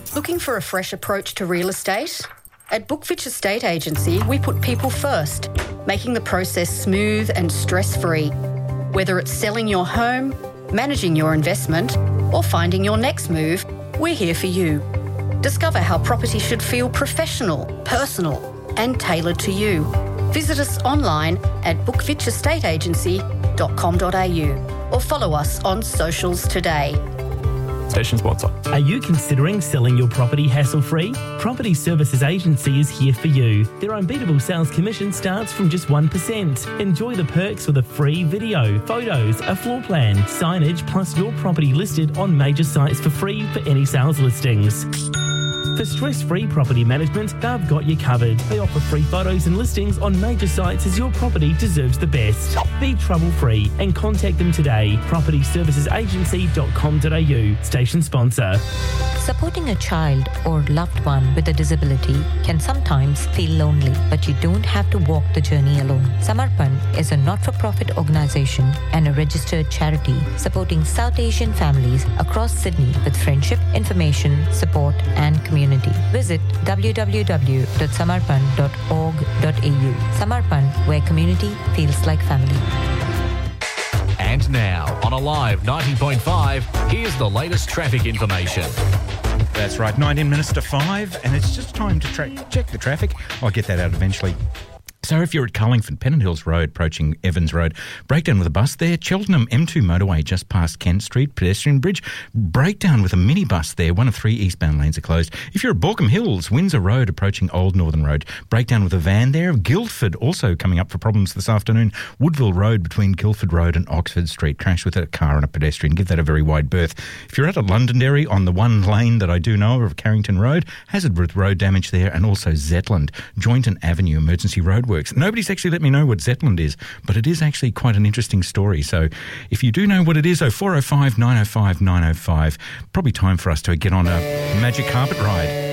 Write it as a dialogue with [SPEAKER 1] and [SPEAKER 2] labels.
[SPEAKER 1] Looking for a fresh approach to real estate? At Bookfitch Estate Agency, we put people first, making the process smooth and stress-free. Whether it's selling your home, managing your investment, or finding your next move, we're here for you. Discover how property should feel professional, personal, and tailored to you. Visit us online at bookfitchestateagency.com.au or follow us on socials today.
[SPEAKER 2] Station sponsor.
[SPEAKER 3] Are you considering selling your property hassle-free? Property Services Agency is here for you. Their unbeatable sales commission starts from just 1%. Enjoy the perks with a free video, photos, a floor plan, signage, plus your property listed on major sites for free for any sales listings. For stress-free property management, they've got you covered. They offer free photos and listings on major sites as your property deserves the best. Be trouble-free and contact them today. propertyservicesagency.com.au. Station sponsor.
[SPEAKER 4] Supporting a child or loved one with a disability can sometimes feel lonely, but you don't have to walk the journey alone. Samarpan is a not-for-profit organisation and a registered charity supporting South Asian families across Sydney with friendship, information, support and community. Visit www.samarpan.org.au. Samarpan, where community feels like family.
[SPEAKER 5] And now, on Alive 90.5, here's the latest traffic information.
[SPEAKER 6] That's right, 19 minutes to 5, and it's just time to check the traffic. I'll get that out eventually. So if you're at Carlingford, Pennant Hills Road, approaching Evans Road, breakdown with a bus there. Cheltenham M2 motorway just past Kent Street, pedestrian bridge, breakdown with a minibus there. 1 of 3 eastbound lanes are closed. If you're at Borkham Hills, Windsor Road, approaching Old Northern Road, breakdown with a van there. Guildford also coming up for problems this afternoon. Woodville Road between Guildford Road and Oxford Street, crash with a car and a pedestrian. Give that a very wide berth. If you're at Londonderry, on the one lane that I do know of, Carrington Road, Hazardworth Road damage there, and also Zetland, Joynton Avenue emergency roadworks. Nobody's actually let me know what Zetland is, but it is actually quite an interesting story. So if you do know what it is, 0405 905 905, probably time for us to get on a magic carpet ride.